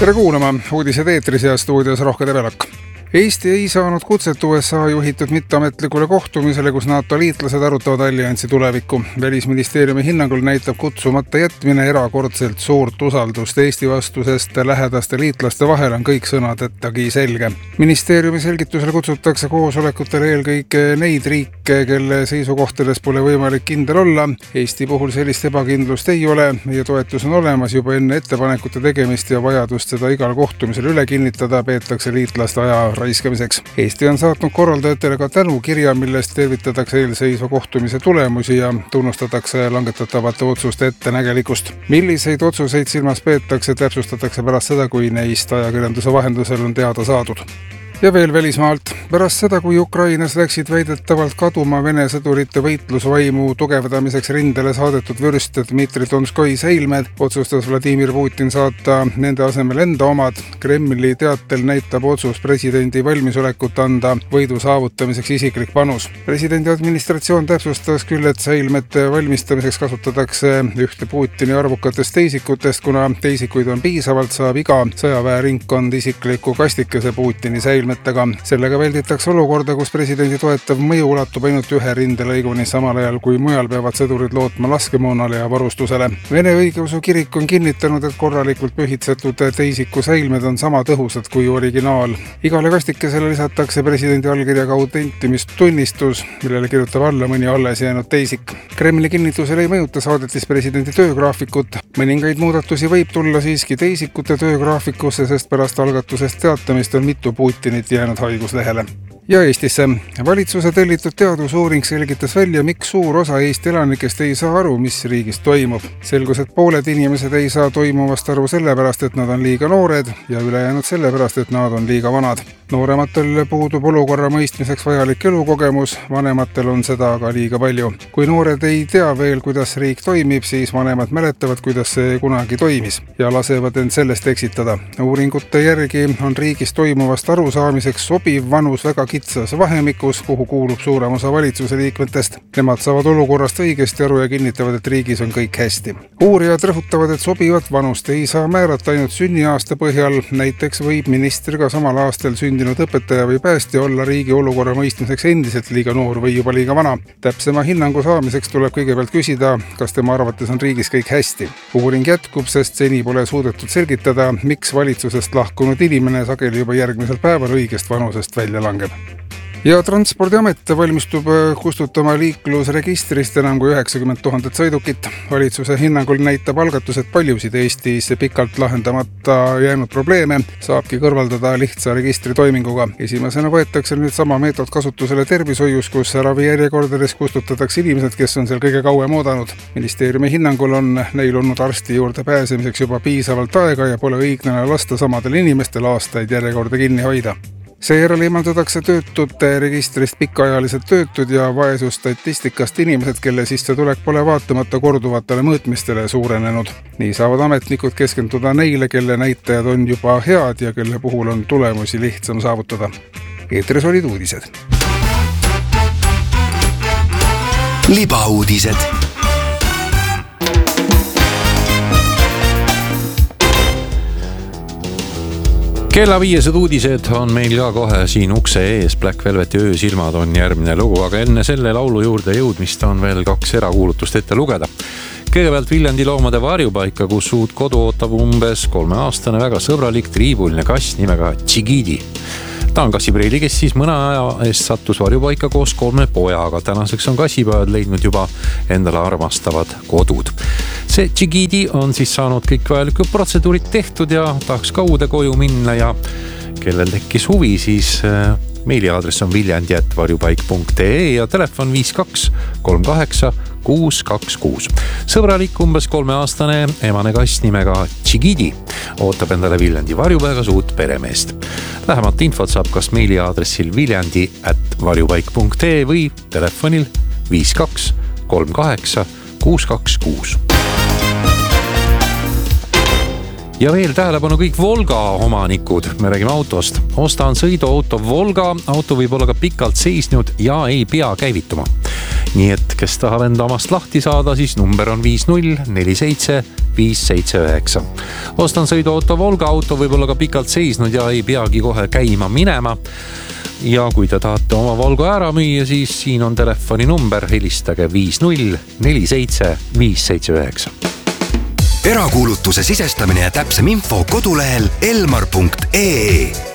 Tere kuulama, uudised eetris ja stuudios Rohke Debelak. Eesti ei saanud kutset USA juhitud mitteametlikule kohtumisele, kus NATO liitlased arutavad alliansi tulevikku. Välisministeeriumi hinnangul näitab kutsumata jätmine erakordselt suurt usaldust Eesti vastu, sest lähedaste liitlaste vahel on kõik sõnadettagi selge. Ministeeriumi selgitusel kutsutakse koosolekutele eelkõige neid riike, kelle seisukohtades pole võimalik kindel olla. Eesti puhul sellist ebakindlust ei ole. Meie toetus on olemas juba enne ettepanekute tegemist ja vajadust seda igal kohtumisel üle kinnitada peetakse liitlaste aja raiskamiseks. Eesti on saatnud korraldajatele ka tänukirja, millest tervitatakse eelseisva kohtumise tulemusi ja tunnustatakse langetatavate otsuste ettenägelikkust. Milliseid otsuseid silmas peetakse, täpsustatakse pärast seda, kui neist ajakirjanduse vahendusel on teada saadud. Ja veel välismaalt. Pärast seda, kui Ukrainas läksid väidetavalt kaduma Vene sõdurite võitlusvaimu tugevdamiseks rindele saadetud vürst Dmitri Donskoi seilmed, otsustas Vladimir Putin saata nende asemel enda omad. Kremli teatel näitab otsus presidendi valmisolekut anda võidu saavutamiseks isiklik panus. Presidendi administratsioon täpsustas küll, et seilmete valmistamiseks kasutatakse ühte Putini arvukatest teisikutest, kuna teisikuid on piisavalt, saab iga sõjaväeringkond isikliku kastikese Putini seilmed. Sellega välditakse olukorda, kus presidendi toetav mõju ulatub ainult ühe rindelõiguni, samal ajal kui mujal peavad sõdurid lootma laskemoonale ja varustusele. Vene õigeusu kirik on kinnitanud, et korralikult pühitsetud teisiku seilmed on sama tõhusad kui originaal. Igale kastikesele lisatakse presidendi allkirjaga autentimistunnistus, millele kirjutab alla mõni alles jäänud teisik. Kremli kinnitusel ei mõjuta saadetis presidendi töögraafikut. Mõningaid muudatusi võib tulla siiski teisikute töögraafikusse, sest pärast algatusest teatamist on mitu Putinit jäänud haiguslehele. Ja Eestisse. Valitsuse tellitud teadusuuring selgitas välja, miks suur osa Eesti elanikest ei saa aru, mis riigis toimub. Selgus, et pooled inimesed ei saa toimuvast aru sellepärast, et nad on liiga noored ja ülejäänud sellepärast, et nad on liiga vanad. Noorematel puudub olukorra mõistmiseks vajalik elukogemus, vanematel on seda aga liiga palju. Kui noored ei tea veel, kuidas riik toimib, siis vanemad mäletavad, kuidas see kunagi toimis ja lasevad end sellest eksitada. Uuringute järgi on riigis toimuvast arusaamiseks sobiv vanus väga kitsas vahemikus, kuhu kuulub suurem osa valitsuse liikmetest. Nemad saavad olukorrast õigesti aru ja kinnitavad, et riigis on kõik hästi. Uurijad rõhutavad, et sobivat vanust ei saa määrata ainult sünniaasta põhjal. Näiteks võib minister ka samal aastal sündinud õpetaja või päästja olla riigi olukorra mõistmiseks endiselt liiga noor või juba liiga vana. Täpsema hinnangu saamiseks tuleb kõigepealt küsida, kas tema arvates on riigis kõik hästi. Uuring jätkub, sest seni pole suudetud selgitada, miks valitsusest lahkunud inimene sageli juba järgmisel päeval õigest vanusest välja langeb. Ja Transpordiamet valmistub kustutama liiklusregistrist enam kui 90 000 sõidukit. Valitsuse hinnangul näitab algatus, et paljusid Eestis pikalt lahendamata jäänud probleeme saabki kõrvaldada lihtsa registritoiminguga. Esimesena võetakse nüüd sama meetod kasutusele tervishoius, kus ravijärjekordades kustutatakse inimesed, kes on seal kõige kauem oodanud. Ministeeriumi hinnangul on neil olnud arsti juurde pääsemiseks juba piisavalt aega ja pole õiglane lasta samadel inimestel aastaid järjekorda kinni hoida. Seejärel eemaldatakse töötute registrist pikaajalised töötud ja vaesusstatistikast inimesed, kelle sissetulek pole vaatamata korduvatele mõõtmistele suurenenud. Nii saavad ametnikud keskenduda neile, kelle näitajad on juba head ja kelle puhul on tulemusi lihtsam saavutada. Eetris olid uudised. Libauudised. Kella 5 uudised on meil ka kohe siin ukse ees. Black Velveti öösilmad on järgmine lugu, aga enne selle laulu juurde jõudmist on veel 2 erakuulutust ette lugeda. Kõigepealt Viljandi loomade varjupaika, kus uut kodu ootab umbes 3-aastane väga sõbralik triibuline kass nimega Tšigidi. Ta on kassipreili, kes siis mõne aja eest sattus varjupaika koos 3 pojaga. Tänaseks on kassipojad leidnud juba endale armastavad kodud. See Tšigidi on siis saanud kõik vajalikud protseduurid tehtud ja tahaks ka uude koju minna ja kellel tekkis huvi, siis meiliaadress on viljandi@varjupaik.ee ja telefon 52 38 626. Sõbralik umbes 3-aastane emane kass nimega Tšigidi ootab endale Viljandi varjupaigas uut peremeest. Lähemat infot saab kas meiliaadressil viljandi@varjupaik.ee või telefonil 52 38 626. Ja veel tähelepanu kõik Volga omanikud, me räägime autost. Ostan sõiduauto Volga, auto võib olla ka pikalt seisnud ja ei pea käivituma. Nii et kes tahab enda omast lahti saada, siis number on 5047579. Ostan sõiduauto Volga, auto võib olla ka pikalt seisnud ja ei peagi kohe käima minema. Ja kui te tahate oma Volga ära müüa, siis siin on telefoni number, helistage 5047579. Erakuulutuse sisestamine ja täpsem info kodulehel elmar.ee.